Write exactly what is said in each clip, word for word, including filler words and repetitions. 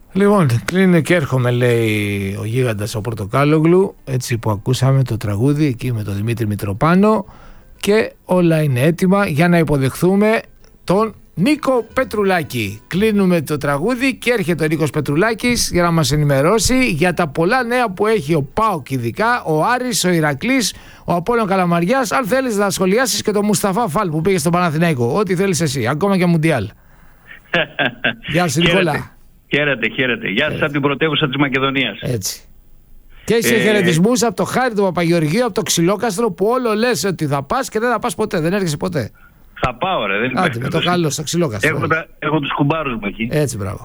Λοιπόν, κλείνει και έρχομαι, λέει ο γίγαντας ο Πορτοκάλογλου, έτσι που ακούσαμε το τραγούδι εκεί με τον Δημήτρη Μητροπάνο, και όλα είναι έτοιμα για να υποδεχθούμε τον Νίκο Πετρουλάκη. Κλείνουμε το τραγούδι και έρχεται ο Νίκος Πετρουλάκης για να μας ενημερώσει για τα πολλά νέα που έχει ο ΠΑΟΚ, ειδικά ο Άρης, ο Ηρακλής, ο Απόλλων Καλαμαριάς. Αν θέλεις να σχολιάσεις και τον Μουσταφά Φαλ που πήγε στον Παναθηναϊκό, ό,τι θέλεις εσύ, ακόμα και Μουντιάλ. Γεια σου Νικόλα. Χαίρετε, χαίρετε. Γεια σας από την πρωτεύουσα της Μακεδονίας. Έτσι. Και είσαι ε... χαιρετισμούς από το Χάρη του Παπαγεωργίου, από το Ξυλόκαστρο, που όλο λες ότι θα πας και δεν θα πας ποτέ, δεν έρχεσαι ποτέ. Θα πάω, ρε. Δεν Άντε, με το καλό στο Ξυλόκαστρο. Έχω, τα, έχω τους κουμπάρους μου εκεί. Έτσι, μπράβο.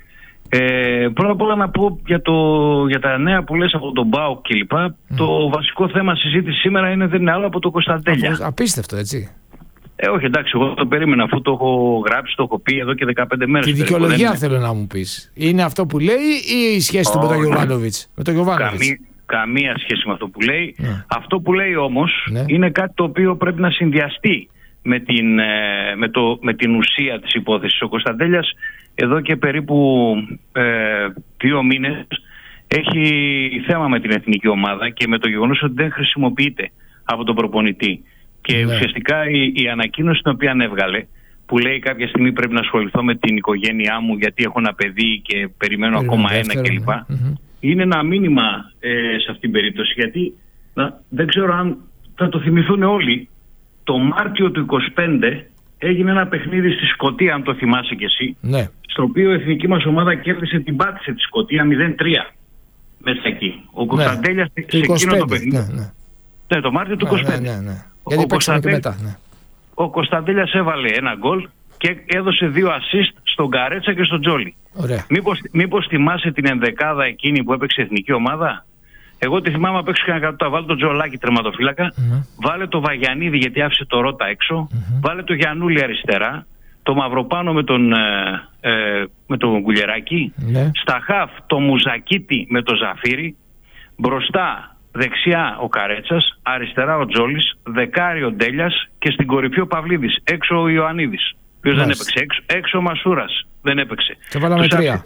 Ε, πρώτα απ' όλα να πω για, το, για τα νέα που λες από τον ΠΑΟΚ κλπ. Mm. Το βασικό θέμα συζήτηση σήμερα είναι, δεν είναι άλλο από το Κωνσταντέλια. Απίστευτο, έτσι. Ε, όχι, εντάξει, εγώ το περίμενα, αφού το έχω γράψει, το έχω πει εδώ και δεκαπέντε μέρες. Τη δικαιολογία είναι... θέλω να μου πεις. Είναι αυτό που λέει ή η σχέση oh, του με τον Γιωβάνοβιτς? Με τον Γιωβάνοβιτς. Καμία, καμία σχέση με αυτό που λέει. Ναι. Αυτό που λέει όμως ναι. είναι κάτι το οποίο πρέπει να συνδυαστεί με την, με το, με την ουσία της υπόθεσης. Ο Κωνσταντέλιας εδώ και περίπου ε, δύο μήνες έχει θέμα με την εθνική ομάδα και με το γεγονός ότι δεν χρησιμοποιείται από τον προπονητή. Και ναι. ουσιαστικά η, η ανακοίνωση την οποία έβγαλε, που λέει κάποια στιγμή πρέπει να ασχοληθώ με την οικογένειά μου γιατί έχω ένα παιδί και περιμένω Περίμενε ακόμα δεύτερο, ένα κλπ. Ναι. Mm-hmm. Είναι ένα μήνυμα ε, σε αυτήν την περίπτωση, γιατί να, δεν ξέρω αν θα το θυμηθούν όλοι. Το Μάρτιο του είκοσι πέντε έγινε ένα παιχνίδι στη Σκωτία, αν το θυμάσαι κι εσύ, ναι. στο οποίο η εθνική μας ομάδα κέρδισε, την πάτησε τη Σκωτία μηδέν τρία μέσα εκεί. Ο Κωνσταντέλιας ναι. σε εκείνο το παιχνίδι. Ναι, ναι. ναι, το Μάρτιο του είκοσι πέντε. Ναι, ναι, ναι. Γιατί παίξαμε και μετά. Ναι. Ο Κωνσταντέλιας έβαλε ένα γκολ και έδωσε δύο assist στον Καρέτσα και στον Τζόλι. Μήπως, μήπως θυμάσαι την ενδεκάδα εκείνη που έπαιξε η εθνική ομάδα? Εγώ τη θυμάμαι, παίξει κανένα κατώ. Βάλε τον Τζολάκη τερματοφύλακα, mm-hmm. βάλε το Βαγιανίδη γιατί άφησε το Ρώτα έξω, mm-hmm. βάλε το Γιαννούλη αριστερά, το Μαυροπάνο με τον, ε, ε, με τον Γκουλιεράκη, mm-hmm. στα χαφ το Μουζακίτη με το Ζαφύρι, μπροστά δεξιά ο Καρέτσας, αριστερά ο Τζόλης, δεκάρι ο Ντέλιας και στην κορυφή ο Παυλίδης, έξω ο Ιωαννίδης, ο οποίος δεν έπαιξε, έξω, έξω ο Μασούρας δεν έπαιξε. Και βάλαμε τρία.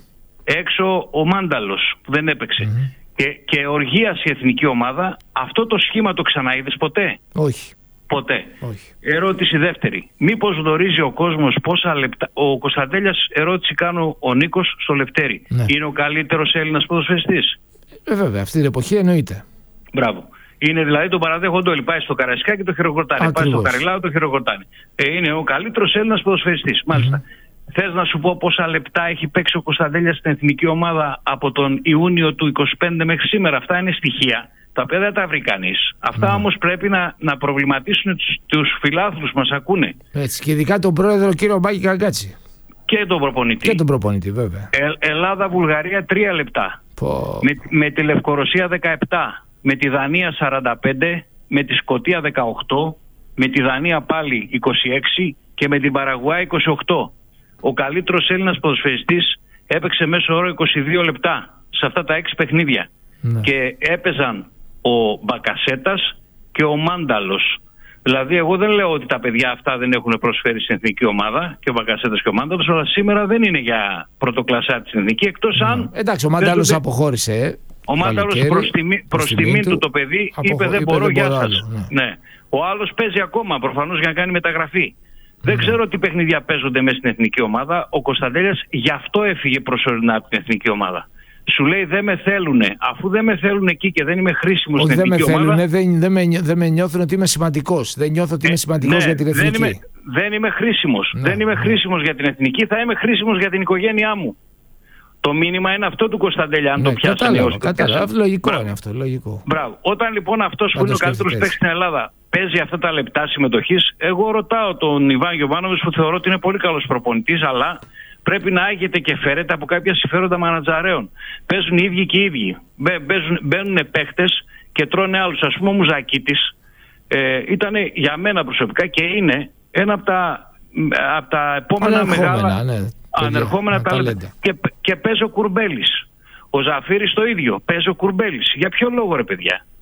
Έξω ο Μάνταλος που δεν έπαιξε. Mm-hmm. Και, και οργίασε η εθνική ομάδα. Αυτό το σχήμα το ξαναείδες ποτέ? Όχι. Ποτέ. Όχι. Ερώτηση δεύτερη. Μήπως γνωρίζει ο κόσμος πόσα λεπτά... Ο Κωνσταντέλιας, ερώτηση κάνω, ο Νίκος στο Λευτέρι. Ναι. Είναι ο καλύτερος Έλληνας ποδοσφαιριστής? Ε, βέβαια, αυτή την εποχή εννοείται. Μπράβο. Είναι δηλαδή, τον παραδέχονται όλοι. Πάει στο Καραϊσκάκι και το χειροκροτάνε. Πάει στο Καριλάου το χειροκροτάνε. Ε, είναι ο καλύτερος Έλληνας ποδοσφαιριστής. Μάλιστα. Mm-hmm. Θες να σου πω πόσα λεπτά έχει παίξει ο Κωνσταντέλιας στην εθνική ομάδα από τον Ιούνιο του είκοσι πέντε μέχρι σήμερα? Αυτά είναι στοιχεία τα οποία δεν τα βρει κανείς. Αυτά mm. όμως πρέπει να, να προβληματίσουν τους, τους φιλάθλους μας ακούνε. Έτσι, και ειδικά τον πρόεδρο κύριο Μπάκη Καγκάτση. Και τον προπονητή. Και τον προπονητή βέβαια. Ε, Ελλάδα-Βουλγαρία τρία λεπτά. Πω. Με, με τη Λευκορωσία δεκαεπτά. Με τη Δανία σαράντα πέντε. Με τη Σκωτία δεκαοκτώ. Με τη Δανία πάλι είκοσι έξι. Και με την Παραγουάη είκοσι οκτώ. Ο καλύτερος Έλληνας ποδοσφαιριστής έπαιξε μέσω όρο είκοσι δύο λεπτά σε αυτά τα έξι παιχνίδια. Ναι. Και έπαιζαν ο Μπακασέτας και ο Μάνταλος. Δηλαδή εγώ δεν λέω ότι τα παιδιά αυτά δεν έχουν προσφέρει στην εθνική ομάδα, και ο Μπακασέτας και ο Μάνταλος, αλλά σήμερα δεν είναι για πρωτοκλασσά της εθνική, εκτός ναι. αν... Εντάξει, ο Μάνταλος δεν... αποχώρησε. Ο Μάνταλος προς τιμή, προς τιμή του το παιδί αποχω... είπε δεν είπε, μπορώ, γεια σας. Ναι. Ναι. Ο άλλος παίζει ακόμα προφανώς για να κάνει μεταγραφή. Δεν ξέρω τι παιχνίδια παίζονται μέσα στην εθνική ομάδα. Ο Κωνσταντέλιας γι' αυτό έφυγε προσωρινά από την εθνική ομάδα. Σου λέει δεν με θέλουνε. Αφού δεν με θέλουν εκεί και δεν είμαι χρήσιμος στην εθνική ομάδα. Όχι, δεν με θέλουνε, δεν, δεν, με, δεν με νιώθουν ότι είμαι σημαντικός. Δεν νιώθω ότι είμαι σημαντικός ναι, για την εθνική. Δεν είμαι, δεν είμαι χρήσιμος. Ναι, δεν είμαι ναι. χρήσιμος για την εθνική, θα είμαι χρήσιμος για την οικογένειά μου. Το μήνυμα είναι αυτό του Κωνσταντέλια, αν ναι, το πιάσανε όσοι το πιάσανε. Λογικό Μπράβο. είναι αυτό. Λογικό. Μπράβο. Όταν λοιπόν αυτός που είναι ο καλύτερος παίκτης στην Ελλάδα παίζει αυτά τα λεπτά συμμετοχής, εγώ ρωτάω τον Ιβάν Γιοβάνοβιτς, που θεωρώ ότι είναι πολύ καλός προπονητής, αλλά πρέπει να άγεται και φέρεται από κάποια συμφέροντα μανατζαρέων. Παίζουν οι ίδιοι και οι ίδιοι. Μπαίνουν παίχτες και τρώνε άλλους. Ας πούμε ο Μουζακίτης ε, ήταν για μένα προσωπικά και είναι ένα από τα, από τα επόμενα μεγάλα ναι, ανερχόμενα ταλέντα. Και, και παίζει ο Κουρμπέλης. Ο Ζαφύρης το ίδιο. Παίζει ο Κουρμπέλης. Για ποιο λόγο ρε παιδιά?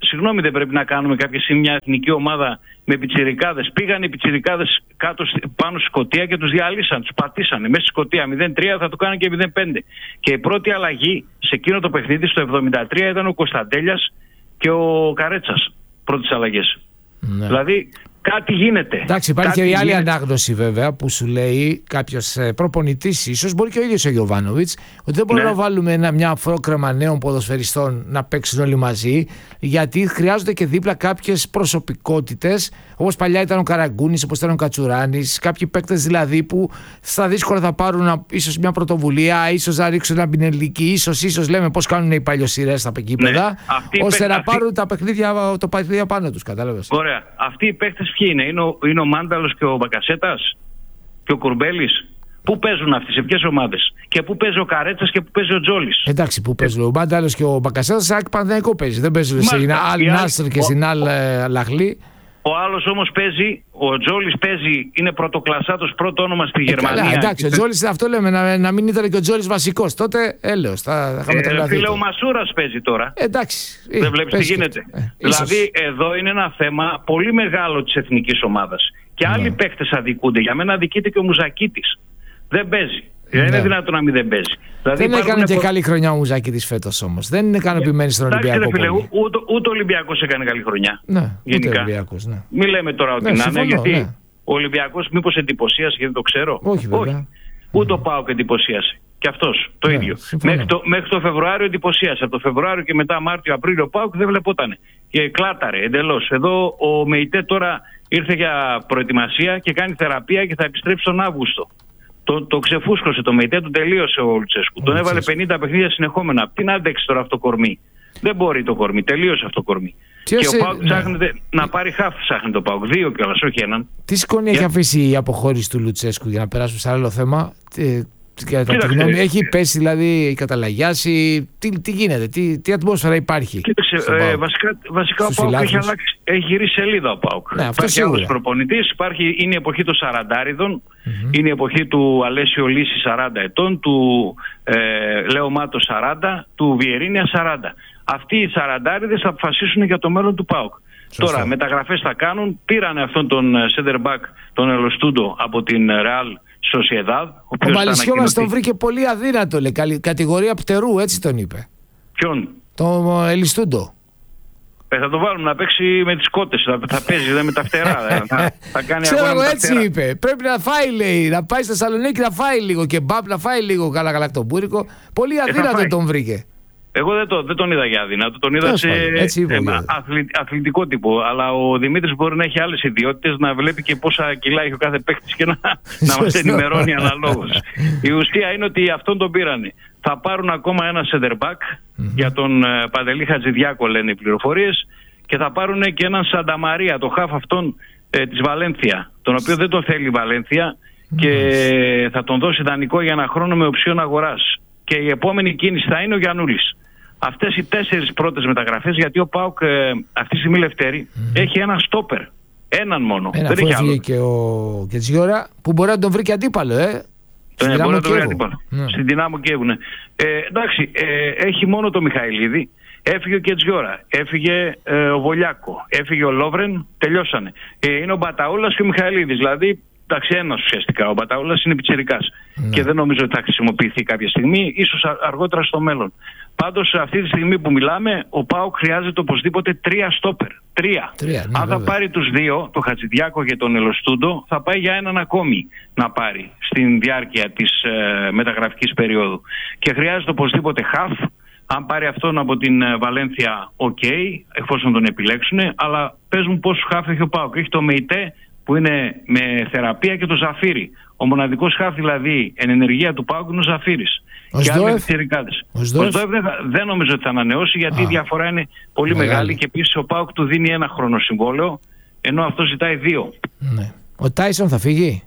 Συγγνώμη, δεν πρέπει να κάνουμε κάποια στιγμή μια εθνική ομάδα με πιτσιρικάδες? Πήγαν οι πιτσιρικάδες κάτω πάνω στη Σκωτία και τους διαλύσαν, τους πατήσανε μέσα στη Σκωτία. μηδέν τρία θα το κάνουν και μηδέν πέντε. Και η πρώτη αλλαγή σε εκείνο το παιχνίδι στο εβδομήντα τρία ήταν ο Κωνσταντέλιας και ο Καρέτσας. Πρώτες αλλαγές. Ναι. Δηλαδή κάτι γίνεται. Εντάξει, υπάρχει κάτι και η άλλη γίνεται. ανάγνωση βέβαια που σου λέει κάποιος προπονητής, ίσως μπορεί και ο ίδιος ο Γιοβάνοβιτς, ότι δεν μπορούμε ναι. να βάλουμε ένα, μια φρόκρεμα νέων ποδοσφαιριστών να παίξουν όλοι μαζί, γιατί χρειάζονται και δίπλα κάποιες προσωπικότητες, όπως παλιά ήταν ο Καραγκούνης, όπως ήταν ο Κατσουράνης, κάποιοι παίκτες δηλαδή που στα δύσκολα θα πάρουν ίσως μια πρωτοβουλία, ίσως να ρίξουν ένα πινελίκι, ίσως, ίσως λέμε πώς κάνουν οι παλιοσυρές στα πεκύπεδα, ναι. ώστε να πάρουν αυτή... τα παιχνίδια, το παιχνίδια πάνω τους, κατάλαβες. Ωραία. Αυτοί οι παίκτες ποιοι είναι? Είναι ο, είναι ο Μάνταλος και ο Μπακασέτας και ο Κουρμπέλης? Πού παίζουν αυτοί, σε ποιες ομάδες? Και πού παίζει ο Καρέτσας και πού παίζει ο Τζόλης? Εντάξει, πού παίζουν. Ο Μάνταλος και ο Μπακασέτας σαν Παναθηναϊκό παίζει. Δεν παίζουν στην Αλ Νάσρ και στην Αλ Λαχλή. Ο άλλος όμως παίζει, ο Τζόλης παίζει, είναι πρωτοκλασσάτος, πρώτο όνομα στη Γερμανία. Καλά, εντάξει, ο Τζόλης, αυτό λέμε, να, να μην ήταν και ο Τζόλης βασικός. Τότε έλεος, θα είχαμε ε, τρελαθεί. Φίλε, ο Μασούρας παίζει τώρα. Εντάξει. Δεν βλέπεις τι γίνεται. Ε, δηλαδή, ίσως. Εδώ είναι ένα θέμα πολύ μεγάλο της εθνικής ομάδας. Και άλλοι ναι. παίκτες αδικούνται. Για μένα αδικείται και ο Μουζακίτης. Δεν παίζει. Ναι. Δεν είναι δυνατόν να μην δεν παίζει. Δηλαδή, δεν έκανε και πο... καλή χρονιά ο Μουζάκητης φέτος όμως. Δεν είναι ικανοποιημένη στον Ολυμπιακό. Φίλε, ούτε, ούτε ο Ολυμπιακός έκανε καλή χρονιά. Ναι, γενικά. Ούτε ο Ολυμπιακός, ναι. Μην λέμε τώρα ότι ναι, να είναι, γιατί ναι. ο Ολυμπιακός μήπως εντυπωσίασε, γιατί το ξέρω. Όχι, βέβαια. Όχι. Ούτε ο ΠΑΟΚ εντυπωσίασε. Και αυτός το ναι, ίδιο. Μέχρι το, μέχρι το Φεβρουάριο εντυπωσίασε. Από το Φεβρουάριο και μετά Μάρτιο, Απρίλιο ο ΠΑΟΚ δεν βλεπότανε. Και κλάταρε εντελώς. Εδώ ο ΜΕΙΤΕ τώρα ήρθε για προετοιμασία και κάνει θεραπεία και θα επιστρέψει τον Αύγουστο. Το, το ξεφούσκωσε το ΜΕΙΤΕ, τον τελείωσε ο Λουτσέσκου. Ο τον έβαλε πενήντα παιχνίδια συνεχόμενα. Τι να αντέξει τώρα αυτό το κορμί? Δεν μπορεί το κορμί, τελείωσε αυτό το κορμί. Και, και ο Πάουκ ναι. ψάχνεται να πάρει χαφ, ψάχνει το Πάουκ. Δύο κιόλας, όχι έναν. Τι σκόνη για... έχει αφήσει η αποχώρηση του Λουτσέσκου, για να περάσουμε σε άλλο θέμα? Τι, κατά τη γνώμη, έχει πέσει δηλαδή, έχει καταλαγιάσει? Τι, τι γίνεται, τι, τι ατμόσφαιρα υπάρχει? Κοίταξε, ε, βασικά, βασικά ο Πάουκ έχει, αλλάξει, έχει γυρίσει σελίδα ο Πάουκ. Ναι, υπάρχει άλλος προπονητής, είναι η εποχή των σαραντάριδων, mm-hmm. είναι η εποχή του Αλέσιο Λύση σαράντα ετών, του ε, Λέο Μάτο σαράντα, του Βιερίνια σαράντα. Αυτοί οι σαραντάριδες θα αποφασίσουν για το μέλλον του ΠΑΟΚ. Σωστά. Τώρα μεταγραφές θα κάνουν, πήρανε αυτόν τον center back, τον Ελοστούντο από την Real Sociedad. Ο, ο Μαλισσιώμας τον βρήκε πολύ αδύνατο, λέει, κατηγορία πτερού, έτσι τον είπε. Ποιον? Τον Ελιστούντο. Ε, θα το βάλουμε να παίξει με τις κότες, θα, θα παίζει δεν με τα φτερά. θα, θα κάνει Ξέρω εγώ, έτσι φτερά. είπε. Πρέπει να φάει, λέει, να πάει στη Θεσσαλονίκη να φάει λίγο και μπαπ, να φάει λίγο καλά γαλακτομπούρικο. Πολύ αδύνατο ε, τον βρήκε. Εγώ δεν, το, δεν τον είδα για αδύνατο, τον είδα σε ε, αθλη, αθλητικό τύπο. Αλλά ο Δημήτρης μπορεί να έχει άλλες ιδιότητες, να βλέπει και πόσα κιλά έχει ο κάθε παίκτης και να, να μας ενημερώνει αναλόγως. Η ουσία είναι ότι αυτόν τον πήρανε. Θα πάρουν ακόμα ένα center back mm-hmm. για τον uh, Παντελή Χατζηδιάκο, λένε οι πληροφορίες, και θα πάρουν και έναν Σανταμαρία, το χαφ αυτόν ε, της Βαλένθια, τον οποίο δεν τον θέλει η Βαλένθια mm-hmm. και θα τον δώσει δανεικό για ένα χρόνο με οψίον αγοράς. Και η επόμενη κίνηση θα είναι ο Γιαννούλης. Αυτές οι τέσσερις πρώτες μεταγραφές, γιατί ο ΠΑΟΚ ε, αυτή τη στιγμή Λευτέρη mm-hmm. έχει ένα στόπερ. Έναν μόνο. Ένα, δεν έχει άλλο. Και ο Κετζιόρα που μπορεί να τον βρει και αντίπαλο, ε. Στην ε, μπορεί να τον βρει αντίπαλο. Mm. Στην Δυνάμο Κιέβου, ναι. Ε, εντάξει, ε, έχει μόνο το Μιχαηλίδη. Έφυγε ο Κετζιόρα, έφυγε ε, ο Βολιάκο, έφυγε ο Λόβρεν, τελειώσανε. Ε, είναι ο Μπαταούλας και ο Μιχαηλίδης. Δηλαδή, εντάξει, ένας ουσιαστικά. Ο Μπαταούλας είναι πιτσιρικάς. Mm. Και δεν νομίζω ότι θα χρησιμοποιηθεί κάποια στιγμή, ίσως αργότερα στο μέλλον. Πάντως, αυτή τη στιγμή που μιλάμε, ο ΠΑΟΚ χρειάζεται οπωσδήποτε τρία στόπερ. Τρία. τρία ναι, Αν θα πάρει τους δύο, τον Χατζηδιάκο και τον Ελοστούντο, θα πάει για έναν ακόμη να πάρει στην διάρκεια της ε, μεταγραφικής περίοδου. Και χρειάζεται οπωσδήποτε χαφ. Αν πάρει αυτόν από την Βαλένθια, οκ, okay, εφόσον τον επιλέξουν, αλλά παίζουν πόσους χαφ έχει ο ΠΑΟΚ. Έχει το ΜΕΙΤΕ που είναι με θεραπεία και το Ζαφύρι. Ο μοναδικός χαφ δηλαδή εν ενεργεία του ΠΑΟΚ είναι ο Ζαφύρης. Ο και άλλοι πιτσιρικάδες. Ο Σδόεφ δεν, δεν νομίζω ότι θα ανανεώσει, γιατί Α, η διαφορά είναι πολύ μεγάλη, μεγάλη και επίσης ο ΠΑΟΚ του δίνει ένα χρόνο συμβόλαιο, ενώ αυτό ζητάει δύο. Ναι. Ο Τάισον θα φύγει?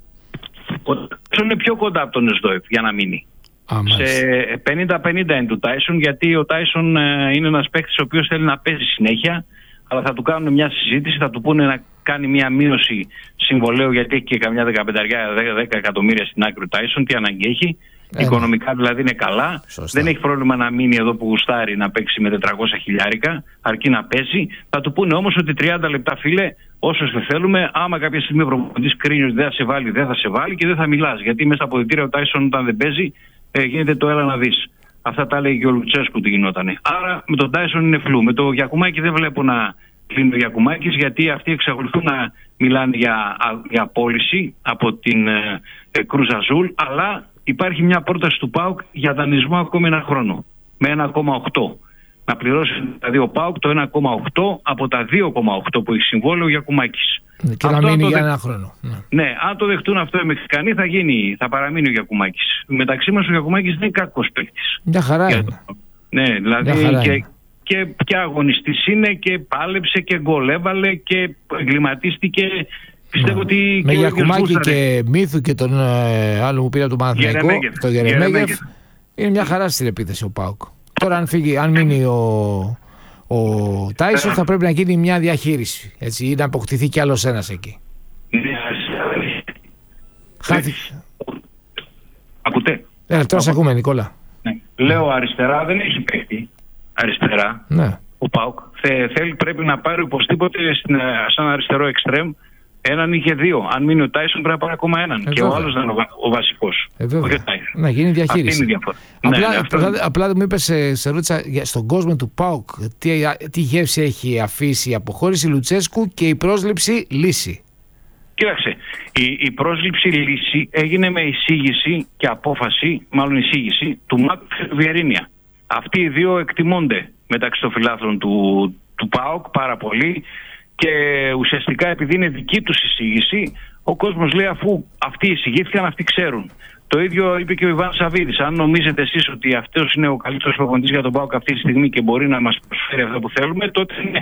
Ο Τάισον είναι πιο κοντά από τον Σδόεφ για να μείνει. Α, σε πενήντα πενήντα είναι του Τάισον, γιατί ο Τάισον ε, είναι ένας παίκτης ο οποίος θέλει να παίζει συνέχεια, αλλά θα του κάνουν μια συζήτηση, θα του πούνε να κάνει μια μείωση συμβολέου, γιατί έχει και καμιά δεκαπενταριά, δέκα εκατομμύρια στην άκρη του Τάισον, τι ανάγκη έχει. Ε, Οικονομικά δηλαδή είναι καλά. Σωστά. Δεν έχει πρόβλημα να μείνει εδώ που γουστάρει να παίξει με τετρακόσια χιλιάρικα, αρκεί να παίζει. Θα του πούνε όμως ότι τριάντα λεπτά, φίλε, όσο σε θέλουμε, άμα κάποια στιγμή ο προπονητής κρίνει ότι δεν θα σε βάλει, δεν θα σε βάλει και δεν θα μιλάς. Γιατί μέσα στα αποδυτήρια ο Τάισον όταν δεν παίζει, ε, γίνεται το έλα να δεις. Αυτά τα λέει και ο Λουτσέσκου τι γινότανε. Άρα με τον Τάισον είναι φλού. Με το Γιακουμάκη δεν βλέπω να κλείνει ο Γιακουμάκης, γιατί αυτοί εξακολουθούν να μιλάνε για, για πώληση από την ε, ε, Κρούζ Αζούλ, αλλά υπάρχει μια πρόταση του ΠΑΟΚ για δανεισμό ακόμη ένα χρόνο με ένα κόμμα οκτώ. Να πληρώσει δηλαδή ο ΠΑΟΚ το ένα κόμμα οκτώ από τα δύο κόμμα οκτώ που έχει συμβόλαιο ο Γιακουμάκης. Και αυτό, να μείνει για ένα χρόνο. Ναι. ναι, αν το δεχτούν αυτό οι Μεξικανοί θα, γίνει, θα παραμείνει ο Γιακουμάκης. Μεταξύ μας ο Γιακουμάκης δεν είναι κακός παίκτης. Μια χαρά είναι. Το... Ναι, δηλαδή και, και, και αγωνιστής είναι και πάλεψε και γκολ έβαλε και εγκληματίστηκε. Πιστεύω ότι με Γιακουμάκη και Μύθου και τον ε, άλλο που πήρα του Παναθηναϊκού, τον Γερεμέγεφ, είναι μια χαρά στην επίθεση ο ΠΑΟΚ. Τώρα αν, φύγει, αν μείνει ο, ο Τάισον θα πρέπει να γίνει μια διαχείριση, έτσι, ή να αποκτηθεί κι άλλος ένας εκεί. Χάθηκε. Ακούτε. Ε, τώρα σε ακούμε, Νικόλα. Ναι. Λέω αριστερά δεν έχει παίχτη. Αριστερά. Ναι. Ο ΠΑΟΚ Θε, θέλει, πρέπει να πάρει οπωσδήποτε στην, σαν αριστερό εξτρέμ έναν ή και δύο. Αν μείνει ο Τάισον πρέπει να πάρει ακόμα έναν. Ε, και ο άλλος να είναι ο, ο βασικός. Ε, να γίνει διαχείριση. Είναι απλά, ναι, ναι, απλά, απλά μου είπες, σε ρώτησα στον κόσμο του ΠΑΟΚ τι, τι γεύση έχει αφήσει η αποχώρηση Λουτσέσκου και η πρόσληψη Λύση. Κοίταξε, η, η πρόσληψη Λύση έγινε με εισήγηση και απόφαση, μάλλον εισήγηση, του Μάτου Βιερίνια. Αυτοί οι δύο εκτιμώνται μεταξύ των φιλάθλων του, του ΠΑΟΚ πάρα πολύ και ουσιαστικά επειδή είναι δική τους εισήγηση, ο κόσμος λέει αφού αυτοί εισηγήθηκαν, αυτοί ξέρουν. Το ίδιο είπε και ο Ιβάν Σαββίδης. Αν νομίζετε εσείς ότι αυτός είναι ο καλύτερος προπονητής για τον ΠΑΟΚ αυτή τη στιγμή και μπορεί να μας προσφέρει αυτό που θέλουμε, τότε ναι.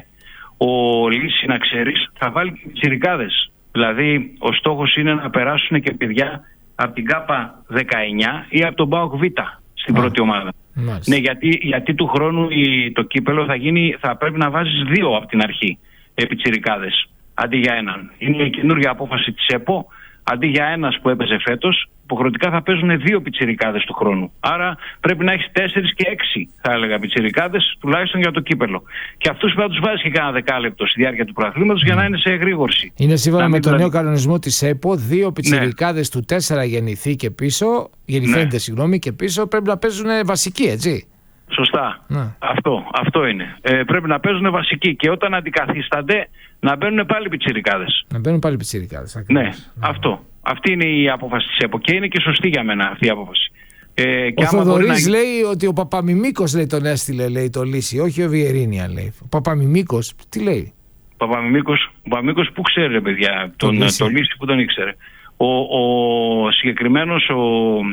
Ο Λύση, να ξέρεις, θα βάλει και πιτσιρικάδες. Δηλαδή, ο στόχος είναι να περάσουν και παιδιά από την ΚΑΠΑ δεκαεννιά ή από τον ΠΑΟΚ Β στην ah. πρώτη ομάδα. Nice. Ναι, γιατί, γιατί του χρόνου η, το κύπελο θα, γίνει, θα πρέπει να βάζεις δύο από την αρχή πιτσιρικάδες αντί για έναν. Είναι η καινούργια απόφαση της ΕΠΟ. Αντί για ένας που έπαιζε φέτος, υποχρεωτικά θα παίζουν δύο πιτσιρικάδες του χρόνου. Άρα πρέπει να έχεις τέσσερις και έξι, θα έλεγα, πιτσιρικάδες τουλάχιστον για το κύπελο. Και αυτούς πρέπει να τους βάζεις και κάνα δεκάλεπτο στη διάρκεια του πρωταθλήματος mm. για να είναι σε εγρήγορση. Είναι σύμφωνα με τον νέο κανονισμό της ΕΠΟ, δύο πιτσιρικάδες ναι. του τέσσερα γεννηθεί και πίσω, γεννηθέντε ναι. συγγνώμη, και πίσω πρέπει να παίζουν βασικοί, έτσι. Σωστά. Ναι. Αυτό, αυτό είναι. Ε, πρέπει να παίζουν βασικοί και όταν αντικαθίστανται να μπαίνουν πάλι πιτσιρικάδες. Να μπαίνουν πάλι πιτσιρικάδες. Ναι, ναι, αυτό. Αυτή είναι η απόφαση της ΕΠΟ και είναι και σωστή για μένα αυτή η απόφαση. Ε, ο Θοδωρής να... λέει ότι ο Παπαμιμίκος λέει, τον έστειλε, λέει, το Λύση, όχι ο Βιερίνια, λέει. Ο Παπαμιμίκος, τι λέει. Ο Παπαμιμίκος, ο Παπαμιμίκος που ξέρει, παιδιά, τον, το, Λύση. το Λύση που τον ήξερε. Ο, ο συγκεκριμένος ο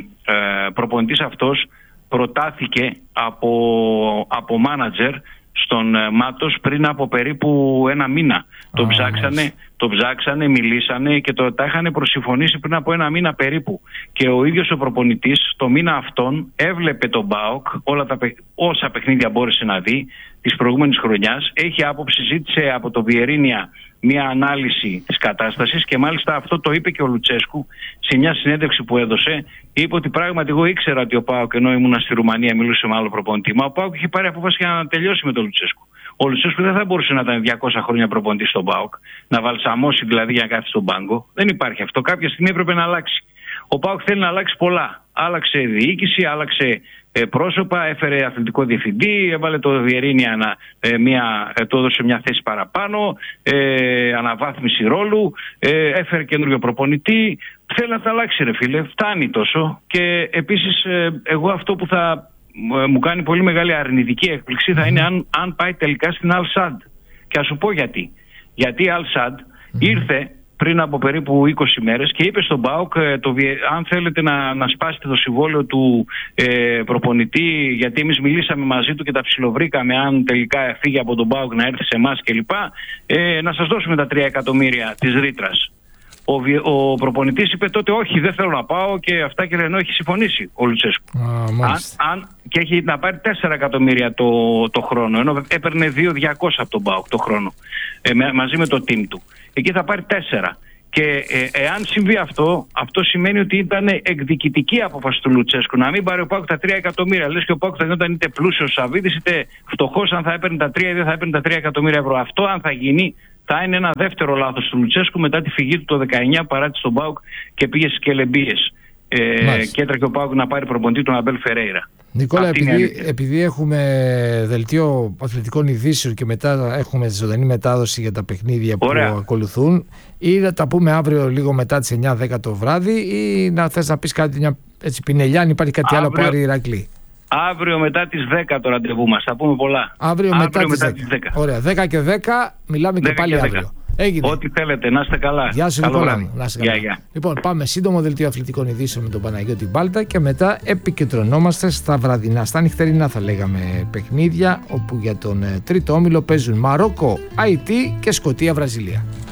ε, προπονητής αυτός προτάθηκε από, από μάνατζερ στον ε, Μάτος πριν από περίπου ένα μήνα. Ah, το, ψάξανε, το ψάξανε, μιλήσανε και το, τα είχαν προσυμφωνήσει πριν από ένα μήνα περίπου. Και ο ίδιος ο προπονητής το μήνα αυτόν έβλεπε τον ΠΑΟΚ, όλα τα, όσα παιχνίδια μπόρεσε να δει της προηγούμενης χρονιάς. Έχει άποψη, ζήτησε από το Βιερίνια μια ανάλυση της κατάστασης και μάλιστα αυτό το είπε και ο Λουτσέσκου σε μια συνέντευξη που έδωσε. Είπε ότι πράγματι εγώ ήξερα ότι ο ΠΑΟΚ, ενώ ήμουν στη Ρουμανία, μιλούσε με άλλο προπονητή. Μα ο ΠΑΟΚ είχε πάρει απόφαση για να τελειώσει με τον Λουτσέσκου. Ο Λουτσέσκου δεν θα μπορούσε να ήταν διακόσια χρόνια προπονητής στον ΠΑΟΚ, να βαλσαμώσει δηλαδή για να κάθει στον πάγκο. Δεν υπάρχει αυτό. Κάποια στιγμή έπρεπε να αλλάξει. Ο ΠΑΟΚ θέλει να αλλάξει πολλά. Άλλαξε διοίκηση, άλλαξε ε, πρόσωπα, έφερε αθλητικό διευθυντή, έβαλε το Βιερίνια να, ε, μια, ε, το έδωσε μια θέση παραπάνω, ε, αναβάθμιση ρόλου, ε, έφερε καινούριο προπονητή. Θέλει να τα αλλάξει, ρε φίλε. Φτάνει τόσο. Και επίσης ε, εγώ αυτό που θα ε, μου κάνει πολύ μεγάλη αρνητική έκπληξη θα είναι αν, αν πάει τελικά στην Al Sadd. Και ας σου πω γιατί. Γιατί η Al Sadd ήρθε πριν από περίπου είκοσι μέρες και είπε στον ΠΑΟΚ το, αν θέλετε να, να σπάσετε το συμβόλαιο του ε, προπονητή, γιατί εμείς μιλήσαμε μαζί του και τα ψιλοβρήκαμε αν τελικά φύγει από τον ΠΑΟΚ να έρθει σε εμάς κλπ. Ε, να σας δώσουμε τα τρία εκατομμύρια της ρήτρας. Ο, ο προπονητής είπε τότε όχι, δεν θέλω να πάω και αυτά και ενώ έχει συμφωνήσει ο Λουτσέσκου. Ah, αν, αν, και έχει να πάρει τέσσερα εκατομμύρια το, το χρόνο, ενώ έπαιρνε δύο χιλιάδες διακόσια από τον ΠΑΟΚ το χρόνο, ε, με, μαζί με το team του. Εκεί θα πάρει τέσσερα. Και ε, εάν συμβεί αυτό, αυτό σημαίνει ότι ήταν εκδικητική απόφαση του Λουτσέσκου να μην πάρει ο ΠΑΟΚ τα τρία εκατομμύρια. Λες και ο ΠΑΟΚ θα γινόταν είτε πλούσιος Σαββίδης είτε φτωχός αν θα έπαιρνε τα τρία ή δεν θα έπαιρνε τα τρία εκατομμύρια ευρώ. Αυτό, αν θα γίνει, θα είναι ένα δεύτερο λάθος του Λουτσέσκου μετά τη φυγή του το δεκαεννιά, παράτησε τον ΠΑΟΚ και πήγε στις κελεμπίες. Ε, και έτρεχε ο ΠΑΟΚ να πάρει προπονητή τον Αμπέλ Φερέιρα. Νικόλα, επειδή, επειδή έχουμε δελτίο αθλητικών ειδήσεων και μετά έχουμε ζωντανή μετάδοση για τα παιχνίδια Ωραία. που ακολουθούν, ή να τα πούμε αύριο λίγο μετά τις εννιά δέκα το βράδυ, ή να θες να πεις κάτι, μια έτσι πινελιά, αν υπάρχει κάτι αύριο, άλλο που άρει Ηρακλή. Αύριο μετά τις δέκα το ραντεβού μας, θα πούμε πολλά. Αύριο, αύριο μετά, μετά τις δέκα. Ωραία, δέκα και δέκα μιλάμε και πάλι και αύριο. Έγινε. Ό,τι θέλετε, να είστε καλά. Γεια σου, Νικόλα μου. Να είστε καλά. Yeah, yeah. Λοιπόν, πάμε σύντομο δελτίο αθλητικών ειδήσεων με τον Παναγιώτη Μπάλτα και μετά επικεντρωνόμαστε στα βραδινά, στα νυχτερινά θα λέγαμε παιχνίδια, όπου για τον τρίτο όμιλο παίζουν Μαρόκο, Αϊτή και Σκωτία, Βραζιλία.